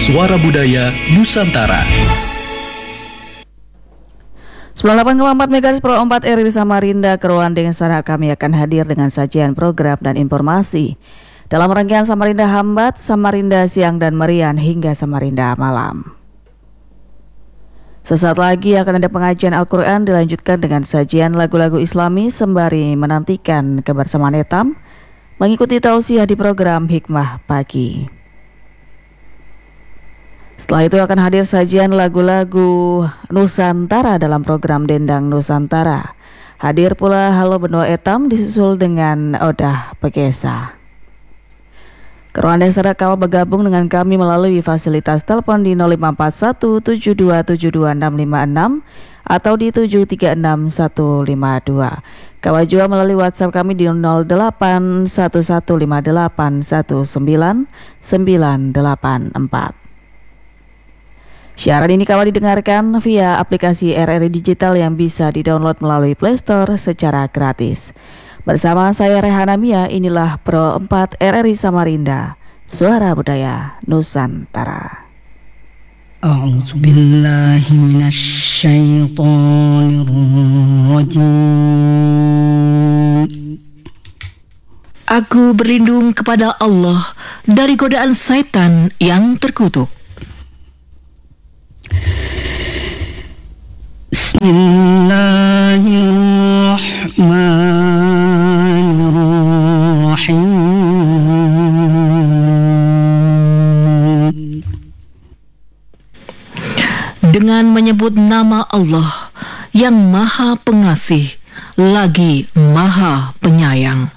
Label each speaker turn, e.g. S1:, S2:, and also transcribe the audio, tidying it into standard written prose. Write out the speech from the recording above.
S1: Suara Budaya Nusantara.
S2: 98,4 MHz Pro 4 RRI Samarinda, Keruan dengan sana kami akan hadir dengan sajian program dan informasi dalam rangkaian Samarinda Hambat, Samarinda Siang dan Merian hingga Samarinda Malam. Sesaat lagi akan ada pengajian Al-Quran dilanjutkan dengan sajian lagu-lagu Islami sembari menantikan kebersamaan etam mengikuti tausiah di program Hikmah Pagi. Setelah itu akan hadir sajian lagu-lagu Nusantara dalam program Dendang Nusantara. Hadir pula Halo Benua Etam disusul dengan Odah Pegesa. Keruan Desa Kawal bergabung dengan kami melalui fasilitas telepon di 054172725656 atau di 736152. Kawal juga melalui WhatsApp kami di 0811581994. Siaran ini kawan didengarkan via aplikasi RRI Digital yang bisa didownload melalui Play Store secara gratis. Bersama saya Rehana Mia, inilah Pro 4 RRI Samarinda, Suara Budaya Nusantara.
S3: A'udzu billahi minasyaitonir rajim.
S4: Aku berlindung kepada Allah dari godaan setan yang terkutuk.
S3: Bismillahirrahmanirrahim.
S4: Dengan menyebut nama Allah yang Maha Pengasih lagi Maha Penyayang.